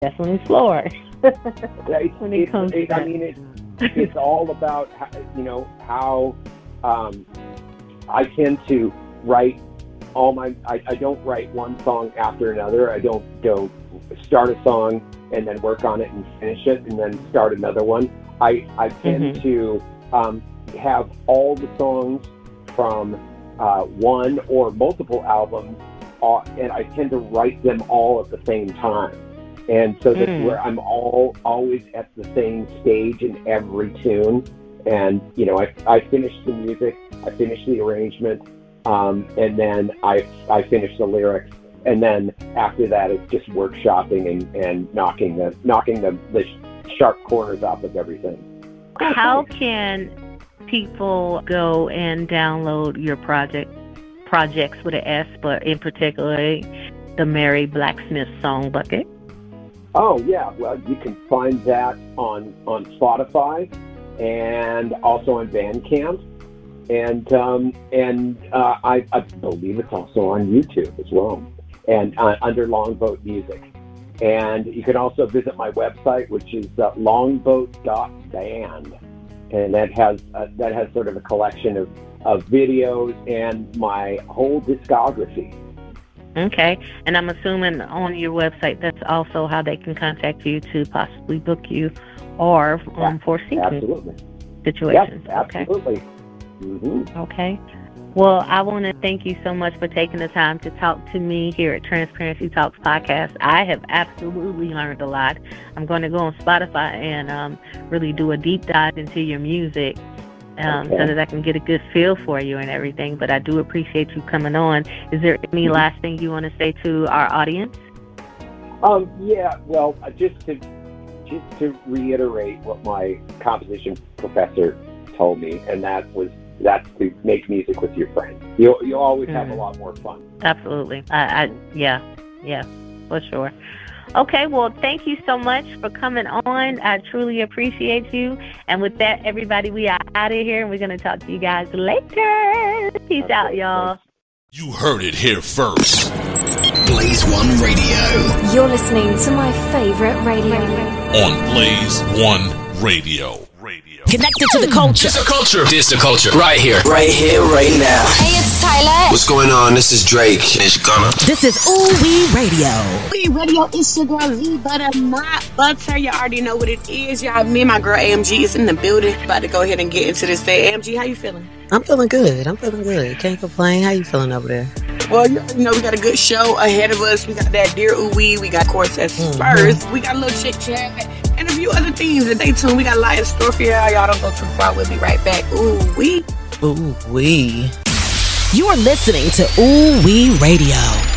definitely slower when it comes to that. I mean, it's all about, how I tend to write I don't write one song after another. I don't start a song and then work on it and finish it and then start another one. I tend to have all the songs from one or multiple albums, and I tend to write them all at the same time. And so that's where I'm always at the same stage in every tune. And, I finish the music, I finish the arrangement, and then I finish the lyrics. And then after that, it's just workshopping and knocking the sharp corners off of everything. How can people go and download your projects with an S, but in particular, the Mary Blacksmith Song Bucket? Oh, yeah. Well, you can find that on Spotify and also on Bandcamp. And I believe it's also on YouTube as well, and under Longboat Music. And you can also visit my website, which is longboat.band, and that has sort of a collection of videos and my whole discography. Okay, and I'm assuming on your website that's also how they can contact you to possibly book you or for singing situations. Yes, absolutely. Okay. Mm-hmm. Okay. Well, I want to thank you so much for taking the time to talk to me here at Transparency Talks Podcast. I have absolutely learned a lot. I'm going to go on Spotify and really do a deep dive into your music so that I can get a good feel for you and everything. But I do appreciate you coming on. Is there any last thing you want to say to our audience? Yeah, well, just to reiterate what my composition professor told me, and that's to make music with your friends. You'll always have a lot more fun. Absolutely. Yeah, for sure. Okay, well, thank you so much for coming on. I truly appreciate you. And with that, everybody, we are out of here, and we're going to talk to you guys later. Peace out, y'all. You heard it here first. Blaze One Radio. You're listening to my favorite radio. On Blaze One Radio. Connected to the culture. This the culture. Right here, right now. Hey, it's Tyler. What's going on? This is Drake. It's Gunna. This is Ooh Wee Radio. Ooh Wee Radio, it's your girl Z Butter, not Butter. You already know what it is. Y'all, me and my girl AMG is in the building. About to go ahead and get into this day. AMG, how you feeling? I'm feeling good. Can't complain. How you feeling over there? Well, we got a good show ahead of us. We got that Dear Ooh Wee. We got, of course, that Spurs. We got a little chit chat and a few other things. And stay tuned. We got a lot in store for y'all. Y'all don't go too far. We'll be right back. Ooh Wee. Ooh Wee. You are listening to Ooh Wee Radio.